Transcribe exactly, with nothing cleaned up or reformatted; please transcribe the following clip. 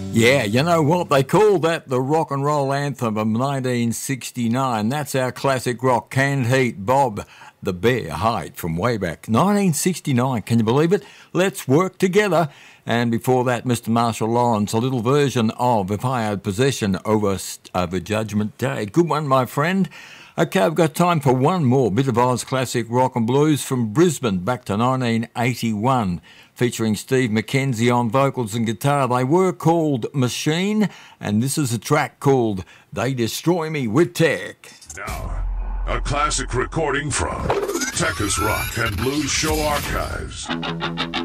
Yeah, you know what? They call that the rock and roll anthem of nineteen sixty-nine. That's our classic rock, Canned Heat, Bob the Bear Height from way back. nineteen sixty-nine, can you believe it? Let's work together. And before that, Mister Marshall Lawrence, a little version of If I Had Possession over, over Judgment Day. Good one, my friend. Okay, I've got time for one more bit of Oz classic rock and blues from Brisbane back to nineteen eighty-one, featuring Steve McKenzie on vocals and guitar. They were called Machine, and this is a track called They Destroy Me with Tech. Now, a classic recording from Tech's Rock and Blues Show Archives.